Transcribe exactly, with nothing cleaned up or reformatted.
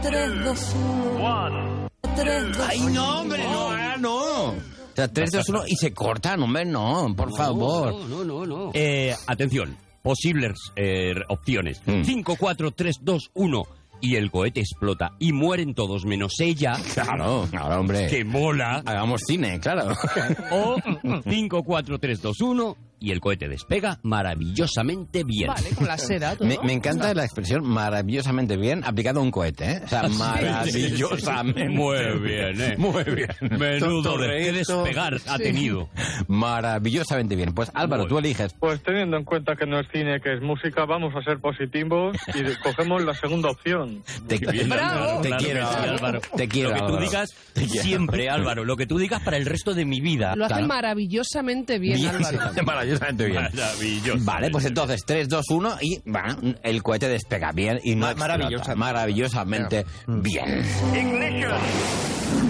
tres, dos, uno. tres, dos, ¡Ay, no, hombre! No, ahora no. O sea, tres, dos, uno y se cortan, hombre, no, por favor. No, no, no, no. Eh, atención, posibles eh, opciones. Mm. cinco, cuatro, tres, dos, uno y el cohete explota y mueren todos menos ella. Claro, claro, hombre. ¡Que mola! Hagamos cine, claro. O cinco, cuatro, tres, dos, uno y el cohete despega maravillosamente bien. Vale, con la seda, todo. Me, me encanta la expresión maravillosamente bien aplicado a un cohete, ¿eh? O sea, maravillosamente. Muy bien, ¿eh? Muy bien. Menudo de Torreto. despegar ha Sí. tenido. Maravillosamente bien. Pues Álvaro, Muy tú bien. eliges. Pues teniendo en cuenta que no es cine, que es música, vamos a ser positivos y de- cogemos la segunda opción. Te, Qué bien, Bravo. te claro quiero, que sí, Álvaro. Te quiero, Lo que tú Álvaro. digas Te quiero. siempre, Álvaro. Lo que tú digas para el resto de mi vida. Lo hace Claro. maravillosamente bien, Bien, Álvaro. maravillosamente bien. Maravilloso. Vale, pues entonces tres, dos, uno y bueno, el cohete despega bien y no Ma- explota. maravillosa. Maravillosamente bien.